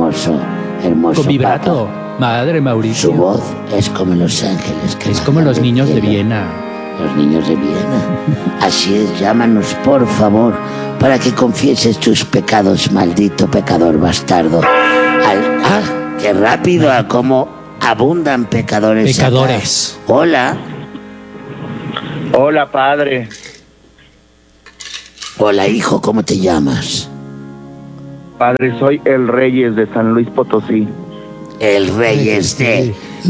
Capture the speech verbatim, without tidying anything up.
hermoso, hermoso Con vibrato. Papa. Madre Mauricio. Su voz es como los ángeles que Es como bajan los del niños de cielo. Viena. Los niños de Viena. Así es, llámanos por favor para que confieses tus pecados, maldito pecador bastardo. Al, ¡Ah! ¡Qué rápido! A cómo abundan pecadores. Pecadores. Acá. Hola. Hola, padre. Hola, hijo, ¿cómo te llamas? Padre, soy el Reyes de San Luis Potosí. El Reyes de